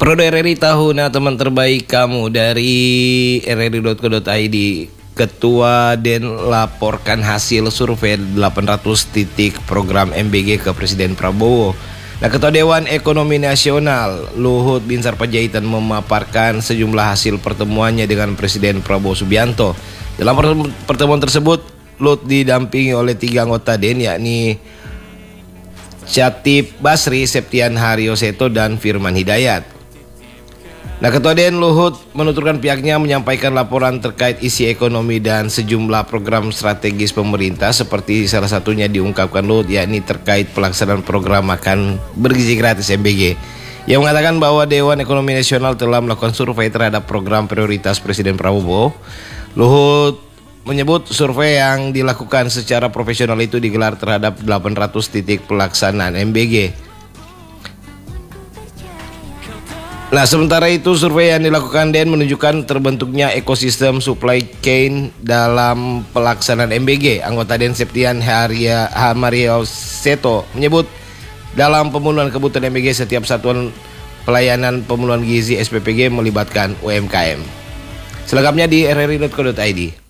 Prode RRI Tahuna, teman terbaik kamu dari rri.co.id. Ketua Den laporkan hasil survei 800 titik program MBG ke Presiden Prabowo. Nah, Ketua Dewan Ekonomi Nasional Luhut Binsar Panjaitan memaparkan sejumlah hasil pertemuannya dengan Presiden Prabowo Subianto. Dalam pertemuan tersebut, Luhut didampingi oleh 3 anggota DEN, yakni Chatib Basri, Septian Haryoseto, dan Firman Hidayat. Nah, Ketua DEN Luhut menuturkan pihaknya menyampaikan laporan terkait isi ekonomi dan sejumlah program strategis pemerintah, seperti salah satunya diungkapkan Luhut, yakni terkait pelaksanaan program makan bergizi gratis MBG. Ia mengatakan bahwa Dewan Ekonomi Nasional telah melakukan survei terhadap program prioritas Presiden Prabowo. Luhut menyebut survei yang dilakukan secara profesional itu digelar terhadap 800 titik pelaksanaan MBG. Nah, sementara itu survei yang dilakukan DEN menunjukkan terbentuknya ekosistem supply chain dalam pelaksanaan MBG. Anggota DEN Septian Haryoseto menyebut dalam pemenuhan kebutuhan MBG setiap satuan pelayanan pemenuhan gizi SPPG melibatkan UMKM. Selengkapnya di rri.co.id.